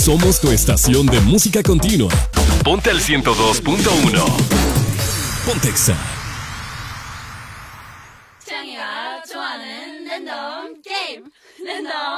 Somos tu estación de música continua. Ponte al 102.1. Pontexa. 창이가 좋아하는 랜덤 게임 랜덤